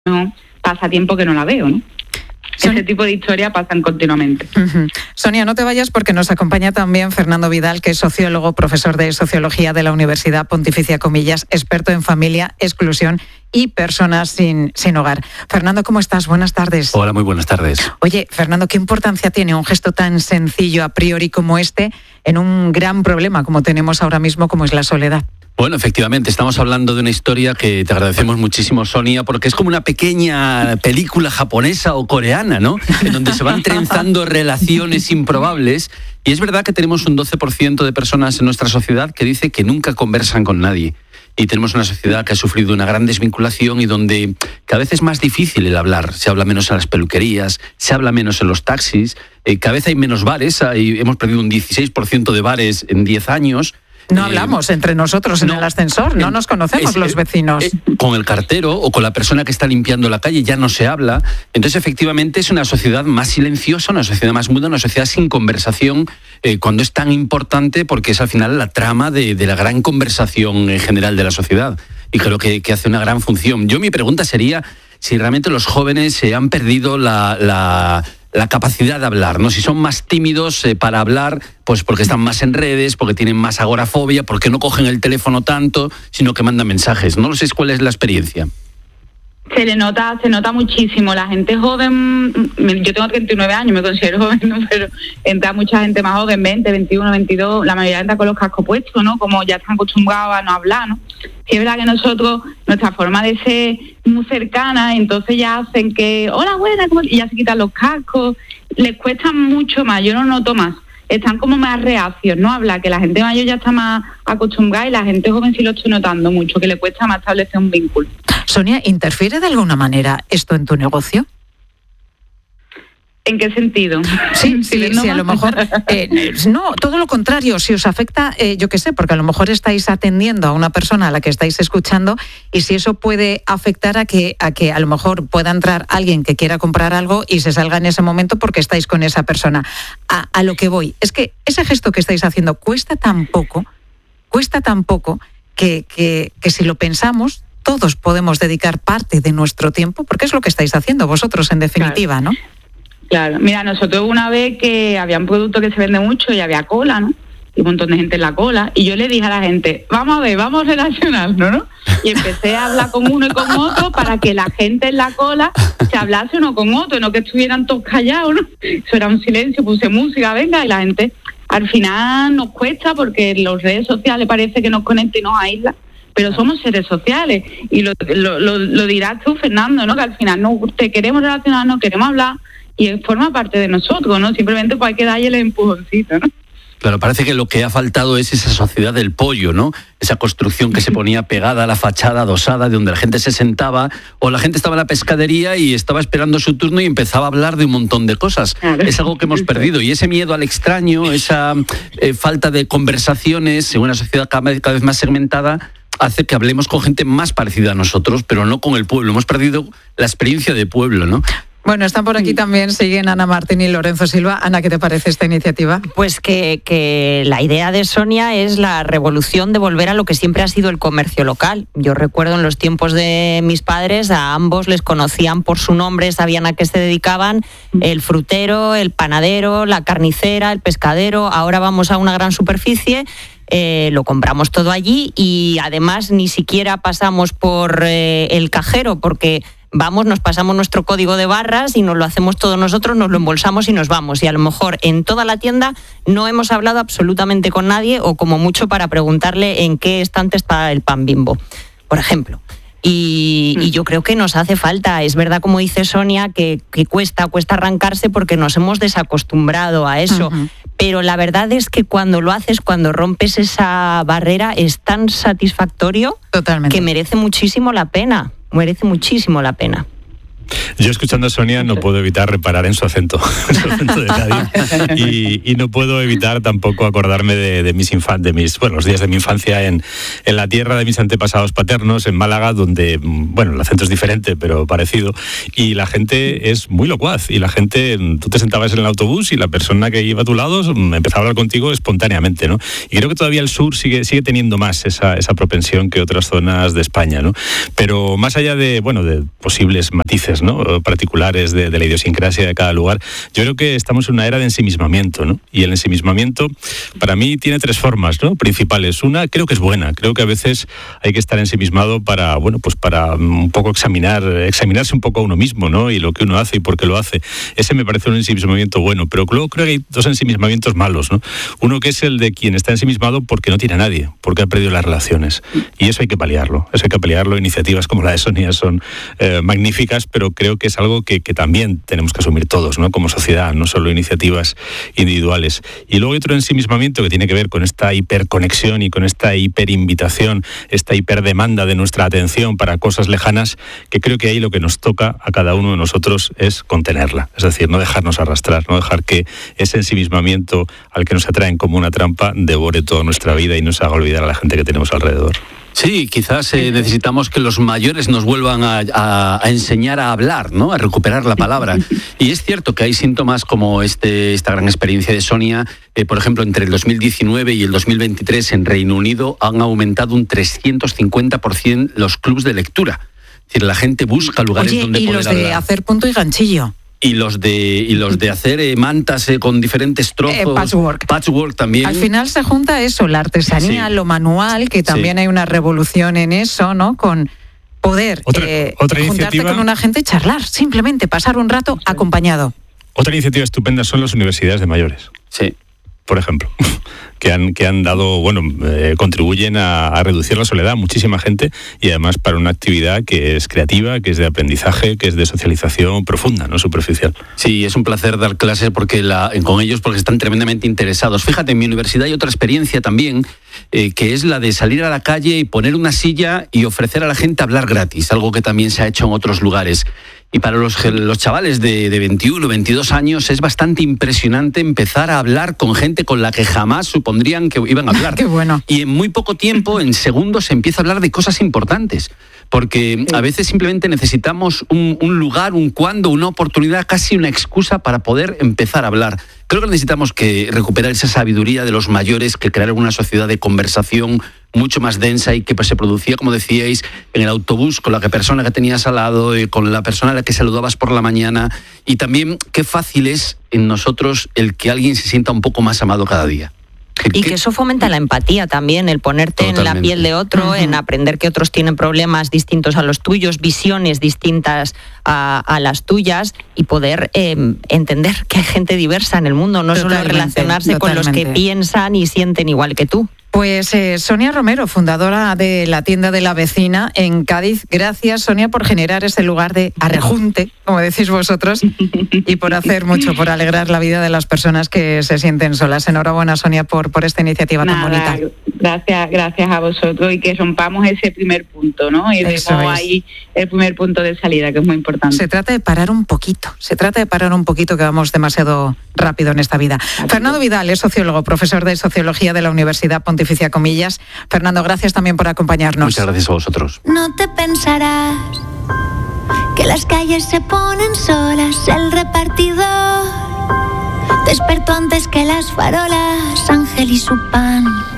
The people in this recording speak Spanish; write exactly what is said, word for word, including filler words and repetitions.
no pasa tiempo que no la veo, ¿no? Son... Ese tipo de historias pasan continuamente. Uh-huh. Sonia, no te vayas porque nos acompaña también Fernando Vidal, que es sociólogo, profesor de Sociología de la Universidad Pontificia Comillas, experto en familia, exclusión y personas sin, sin hogar. Fernando, ¿cómo estás? Buenas tardes. Hola, muy buenas tardes. Oye, Fernando, ¿qué importancia tiene un gesto tan sencillo a priori como este en un gran problema como tenemos ahora mismo, como es la soledad? Bueno, efectivamente, estamos hablando de una historia que te agradecemos muchísimo, Sonia, porque es como una pequeña película japonesa o coreana, ¿no? En donde se van trenzando relaciones improbables. Y es verdad que tenemos un doce por ciento de personas en nuestra sociedad que dice que nunca conversan con nadie. Y tenemos una sociedad que ha sufrido una gran desvinculación y donde cada vez es más difícil el hablar. Se habla menos en las peluquerías, se habla menos en los taxis, eh, cada vez hay menos bares, hay, hemos perdido un dieciséis por ciento de bares en diez años. No hablamos eh, entre nosotros en no, el ascensor, no nos conocemos es, los vecinos. Eh, con el cartero o con la persona que está limpiando la calle ya no se habla. Entonces, efectivamente, es una sociedad más silenciosa, una sociedad más muda, una sociedad sin conversación, eh, cuando es tan importante porque es al final la trama de, de la gran conversación en general de la sociedad. Y creo que, que hace una gran función. Yo mi pregunta sería si realmente los jóvenes se han perdido la... la la capacidad de hablar, ¿no? Si son más tímidos eh, para hablar, pues porque están más en redes, porque tienen más agorafobia, porque no cogen el teléfono tanto, sino que mandan mensajes. No sé cuál es la experiencia. Se le nota, se nota muchísimo. La gente joven, yo tengo treinta y nueve años, me considero joven, ¿no? Pero entra mucha gente más joven, veinte, veintiuno, veintidós, la mayoría entra con los cascos puestos, ¿no? Como ya están acostumbrados a no hablar, ¿no? Sí, es verdad que nosotros, nuestra forma de ser muy cercana, entonces ya hacen que, hola, buena, ¿cómo? Y ya se quitan los cascos, les cuesta mucho más, yo no noto más. Están como más reacios, ¿no? Habla que la gente mayor ya está más acostumbrada y la gente joven sí lo estoy notando mucho, que le cuesta más establecer un vínculo. Sonia, ¿interfiere de alguna manera esto en tu negocio? ¿En qué sentido? Sí, sí, sí, a lo mejor... Eh, no, todo lo contrario, si os afecta, eh, yo qué sé, porque a lo mejor estáis atendiendo a una persona a la que estáis escuchando y si eso puede afectar a que, a que a lo mejor pueda entrar alguien que quiera comprar algo y se salga en ese momento porque estáis con esa persona. A, a lo que voy, es que ese gesto que estáis haciendo cuesta tan poco, cuesta tan poco que, que, que si lo pensamos... todos podemos dedicar parte de nuestro tiempo, porque es lo que estáis haciendo vosotros en definitiva, claro. ¿no? Claro, mira, nosotros una vez que había un producto que se vende mucho y había cola, ¿no? Y un montón de gente en la cola, y yo le dije a la gente, vamos a ver, vamos a relacionarnos, ¿no? Y empecé a hablar con uno y con otro para que la gente en la cola se hablase uno con otro, no que estuvieran todos callados, ¿no? Eso era un silencio, puse música, venga, y la gente al final nos cuesta porque las redes sociales parece que nos conecta y nos aísla. Pero somos seres sociales y lo, lo, lo, lo dirás tú, Fernando, ¿no? Que al final no te queremos relacionarnos, queremos hablar y forma parte de nosotros, ¿no? Simplemente pues hay que darle el empujoncito, ¿no? Claro, parece que lo que ha faltado es esa sociedad del pollo, ¿no? Esa construcción que se ponía pegada a la fachada adosada, de donde la gente se sentaba, o la gente estaba en la pescadería y estaba esperando su turno y empezaba a hablar de un montón de cosas. Claro. Es algo que hemos perdido. Y ese miedo al extraño, esa eh, falta de conversaciones en una sociedad cada vez, cada vez más segmentada, hace que hablemos con gente más parecida a nosotros, pero no con el pueblo. Hemos perdido la experiencia de pueblo, ¿no? Bueno, están por aquí también, siguen Ana Martín y Lorenzo Silva. Ana, ¿qué te parece esta iniciativa? Pues que, que la idea de Sonia es la revolución de volver a lo que siempre ha sido el comercio local. Yo recuerdo en los tiempos de mis padres, a ambos les conocían por su nombre, sabían a qué se dedicaban, el frutero, el panadero, la carnicera, el pescadero. Ahora vamos a una gran superficie, Eh, lo compramos todo allí y además ni siquiera pasamos por eh, el cajero porque vamos, nos pasamos nuestro código de barras y nos lo hacemos todos nosotros, nos lo embolsamos y nos vamos. Y a lo mejor en toda la tienda no hemos hablado absolutamente con nadie o como mucho para preguntarle en qué estante está el pan Bimbo, por ejemplo. Y, y yo creo que nos hace falta, es verdad como dice Sonia, que, que cuesta, cuesta arrancarse porque nos hemos desacostumbrado a eso. Uh-huh. Pero la verdad es que cuando lo haces, cuando rompes esa barrera, es tan satisfactorio. Totalmente. Que merece muchísimo la pena, merece muchísimo la pena. Yo escuchando a Sonia no puedo evitar reparar en su acento, en su acento de Cádiz, y, y no puedo evitar tampoco acordarme de, de mis infan, de mis, bueno, los días de mi infancia en, en la tierra de mis antepasados paternos, en Málaga, donde, bueno, el acento es diferente, pero parecido, y la gente es muy locuaz, y la gente, tú te sentabas en el autobús y la persona que iba a tu lado empezaba a hablar contigo espontáneamente, ¿no? Y creo que todavía el sur sigue, sigue teniendo más esa, esa propensión que otras zonas de España, ¿no? Pero más allá de, bueno, de posibles matices, ¿no?, particulares de, de la idiosincrasia de cada lugar, yo creo que estamos en una era de ensimismamiento, ¿no? Y el ensimismamiento para mí tiene tres formas, ¿no?, principales. Una, creo que es buena, creo que a veces hay que estar ensimismado para, bueno, pues para un poco examinar, examinarse un poco a uno mismo, ¿no?, y lo que uno hace y por qué lo hace. Ese me parece un ensimismamiento bueno, pero luego creo que hay dos ensimismamientos malos, ¿no? Uno que es el de quien está ensimismado porque no tiene a nadie, porque ha perdido las relaciones. Y eso hay que paliarlo, eso hay que paliarlo. Iniciativas como la de Sonia son eh, magníficas, pero creo que es algo que, que también tenemos que asumir todos, ¿no?, como sociedad, no solo iniciativas individuales. Y luego hay otro ensimismamiento que tiene que ver con esta hiperconexión y con esta hiperinvitación, esta hiperdemanda de nuestra atención para cosas lejanas, que creo que ahí lo que nos toca a cada uno de nosotros es contenerla, es decir, no dejarnos arrastrar, no dejar que ese ensimismamiento al que nos atraen como una trampa devore toda nuestra vida y nos haga olvidar a la gente que tenemos alrededor. Sí, quizás eh, necesitamos que los mayores nos vuelvan a, a, a enseñar a hablar, ¿no?, a recuperar la palabra. Y es cierto que hay síntomas como este, esta gran experiencia de Sonia. Eh, por ejemplo, entre el dos mil diecinueve y el dos mil veintitrés en Reino Unido han aumentado un trescientos cincuenta por ciento los clubs de lectura. Es decir, la gente busca lugares Oye, donde y poder los hablar. de hacer punto y ganchillo. Y los de y los de hacer eh, mantas eh, con diferentes trozos. Eh, patchwork. Patchwork también. Al final se junta eso, la artesanía, Sí. lo manual, que también Sí. hay una revolución en eso, ¿no? Con poder Otra- eh, otra juntarte iniciativa- con una gente y charlar, simplemente pasar un rato acompañado. Otra iniciativa estupenda son las universidades de mayores, Sí. por ejemplo, que han, que han dado, bueno, eh, contribuyen a, a reducir la soledad a muchísima gente, y además para una actividad que es creativa, que es de aprendizaje, que es de socialización profunda, no superficial. Sí, es un placer dar clases porque la, con ellos porque están tremendamente interesados. Fíjate, en mi universidad hay otra experiencia también, eh, que es la de salir a la calle y poner una silla y ofrecer a la gente hablar gratis, algo que también se ha hecho en otros lugares. Y para los, los chavales de, de veintiuno, veintidós años es bastante impresionante empezar a hablar con gente con la que jamás supondrían que iban a hablar. Qué bueno. Y en muy poco tiempo, en segundos, se empieza a hablar de cosas importantes. Porque a veces simplemente necesitamos un, un lugar, un cuándo, una oportunidad, casi una excusa para poder empezar a hablar. Creo que necesitamos que recuperar esa sabiduría de los mayores que crearon una sociedad de conversación mucho más densa y que pues, se producía, como decíais, en el autobús con la que persona que tenías al lado, eh, con la persona a la que saludabas por la mañana. Y también qué fácil es en nosotros el que alguien se sienta un poco más amado cada día. Y que eso fomenta la empatía también, el ponerte Totalmente. en la piel de otro, Uh-huh. en aprender que otros tienen problemas distintos a los tuyos, visiones distintas a, a las tuyas, y poder eh, entender que hay gente diversa en el mundo, no Totalmente, solo relacionarse con los que totalmente. piensan y sienten igual que tú. Pues eh, Sonia Romero, fundadora de la tienda de la vecina en Cádiz. Gracias, Sonia, por generar ese lugar de arrejunte, como decís vosotros, y por hacer mucho, por alegrar la vida de las personas que se sienten solas. Enhorabuena, Sonia, por, por esta iniciativa tan Nada, bonita. gracias, gracias a vosotros, y que rompamos ese primer punto, ¿no? Y Eso demos es. ahí el primer punto de salida, que es muy importante. Se trata de parar un poquito, se trata de parar un poquito, que vamos demasiado rápido en esta vida. Fernando Vidal es sociólogo, profesor de Sociología de la Universidad Pontificia Comillas. Fernando, gracias también por acompañarnos. Muchas gracias a vosotros. No te pensarás que las calles se ponen solas, el repartidor despertó antes que las farolas, Ángel y su pan.